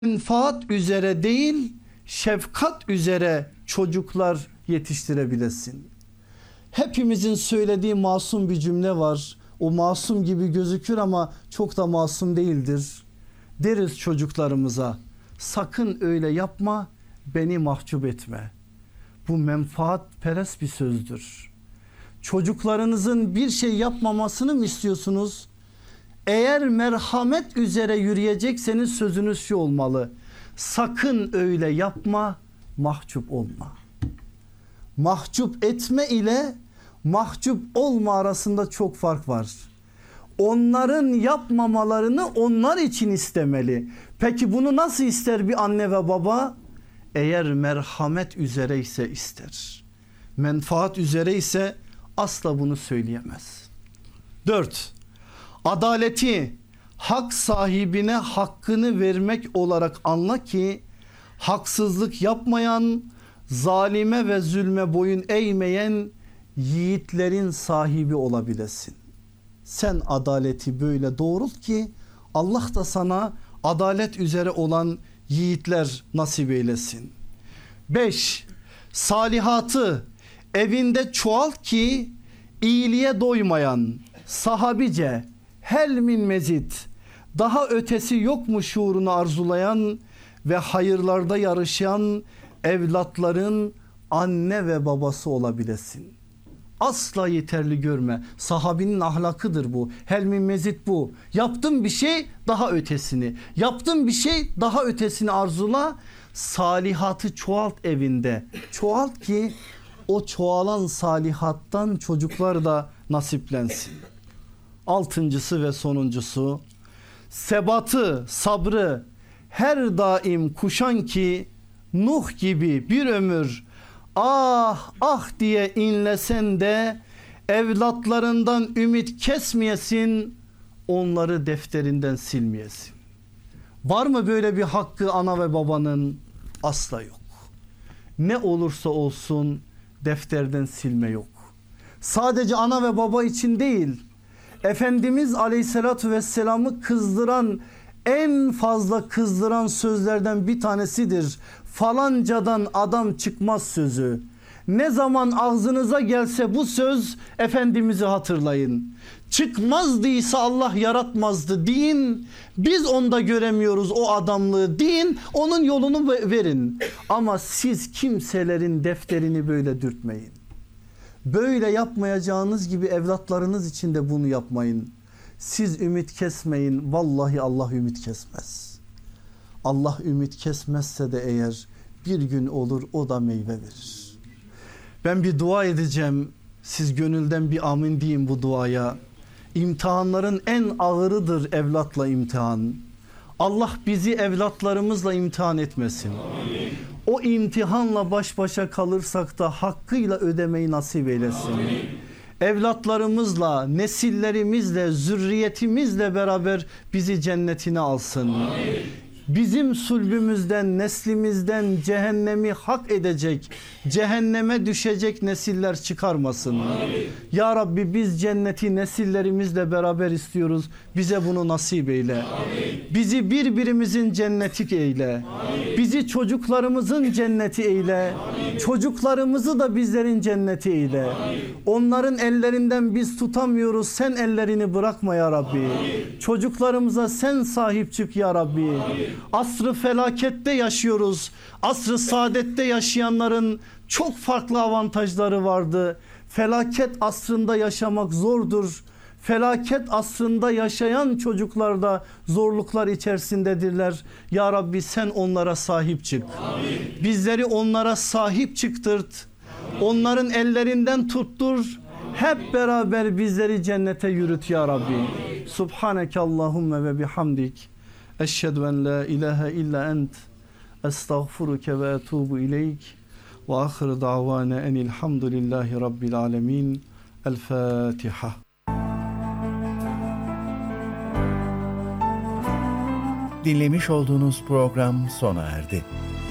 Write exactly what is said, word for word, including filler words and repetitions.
menfaat üzere değil, şefkat üzere çocuklar yetiştirebilesin. Hepimizin söylediği masum bir cümle var. O masum gibi gözükür ama çok da masum değildir. Deriz çocuklarımıza, sakın öyle yapma, beni mahcup etme. Bu menfaatperest bir sözdür. Çocuklarınızın bir şey yapmamasını mı istiyorsunuz? Eğer merhamet üzere yürüyecekseniz sözünüz şu olmalı: sakın öyle yapma, mahcup olma. Mahcup etme ile mahcup olma arasında çok fark var. Onların yapmamalarını onlar için istemeli. Peki bunu nasıl ister bir anne ve baba? Eğer merhamet üzere ise ister. Menfaat üzere ise asla bunu söyleyemez. Dört, adaleti hak sahibine hakkını vermek olarak anla ki haksızlık yapmayan, zalime ve zulme boyun eğmeyen yiğitlerin sahibi olabilesin. Sen adaleti böyle doğrult ki Allah da sana adalet üzere olan yiğitler nasip eylesin. Beş, salihatı evinde çoğalt ki iyiliğe doymayan, sahabice, hel min mezid, daha ötesi yok mu şuurunu arzulayan ve hayırlarda yarışan evlatların anne ve babası olabilesin. Asla yeterli görme. Sahabinin ahlakıdır bu. Hel min mezid bu. Yaptım bir şey, daha ötesini. Yaptım bir şey, daha ötesini arzula. Salihatı çoğalt evinde. Çoğalt ki o çoğalan salihattan çocuklar da nasiplensin. Altıncısı ve sonuncusu, sebatı, sabrı her daim kuşan ki Nuh gibi bir ömür ah ah diye inlesen de evlatlarından ümit kesmeyesin, onları defterinden silmeyesin. Var mı böyle bir hakkı ana ve babanın? Asla yok. Ne olursa olsun defterden silme yok. Sadece ana ve baba için değil, Efendimiz Aleyhisselatü Vesselam'ı kızdıran, en fazla kızdıran sözlerden bir tanesidir. Falancadan adam çıkmaz sözü. Ne zaman ağzınıza gelse bu söz, Efendimiz'i hatırlayın. Çıkmazdıysa Allah yaratmazdı deyin. Biz onda göremiyoruz o adamlığı deyin. Onun yolunu verin. Ama siz kimselerin defterini böyle dürtmeyin. Böyle yapmayacağınız gibi evlatlarınız için de bunu yapmayın. Siz ümit kesmeyin. Vallahi Allah ümit kesmez. Allah ümit kesmezse de eğer bir gün olur o da meyve verir. Ben bir dua edeceğim. Siz gönülden bir amin deyin bu duaya. İmtihanların en ağırıdır evlatla imtihan. Allah bizi evlatlarımızla imtihan etmesin. Amin. O imtihanla baş başa kalırsak da hakkıyla ödemeyi nasip eylesin. Amin. Evlatlarımızla, nesillerimizle, zürriyetimizle beraber bizi cennetine alsın. Amin. Bizim sulbümüzden, neslimizden cehennemi hak edecek, cehenneme düşecek nesiller çıkarmasın. Amin. Ya Rabbi, biz cenneti nesillerimizle beraber istiyoruz. Bize bunu nasip eyle. Amin. Bizi birbirimizin cenneti eyle. Amin. Bizi çocuklarımızın cenneti eyle. Amin. Çocuklarımızı da bizlerin cenneti eyle. Amin. Onların ellerinden biz tutamıyoruz. Sen ellerini bırakma ya Rabbi. Amin. Çocuklarımıza sen sahip çık ya Rabbi. Amin. Asrı felakette yaşıyoruz. Asrı saadette yaşayanların çok farklı avantajları vardı. Felaket asrında yaşamak zordur. Felaket asrında yaşayan çocuklar da zorluklar içerisindedirler. Ya Rabbi, sen onlara sahip çık. Amin. Bizleri onlara sahip çıktırt. Amin. Onların ellerinden tuttur. Amin. Hep beraber bizleri cennete yürüt ya Rabbi. Amin. Subhaneke Allahümme ve bihamdik. Eşhedü en la ilahe illa ent. Estağfuruke ve etubu ileyk. Ve ahir davana enilhamdülillahi rabbil alemin. El Fatiha. Dinlemiş olduğunuz program sona erdi.